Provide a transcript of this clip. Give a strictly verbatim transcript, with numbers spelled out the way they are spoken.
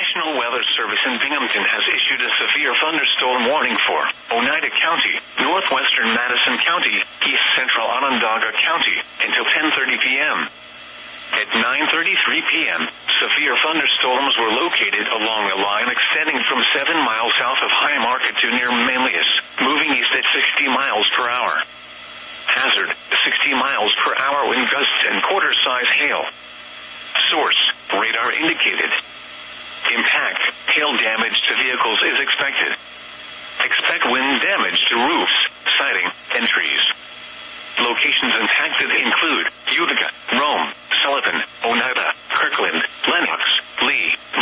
National Weather Service in Binghamton has issued a severe thunderstorm warning for Oneida County, northwestern Madison County, east central Onondaga County, until ten thirty p.m. At nine thirty-three p.m., severe thunderstorms were located along a line extending from seven miles south of High Market to near Manlius, moving east at sixty miles per hour. Hazard, sixty miles per hour wind gusts and quarter-size hail. Source, radar indicated. Impact, hail damage to vehicles is expected. Expect wind damage to roofs, siding, and trees. Locations impacted include Utica, Rome, Sullivan, Oneida, Kirkland, Lenox, Lee,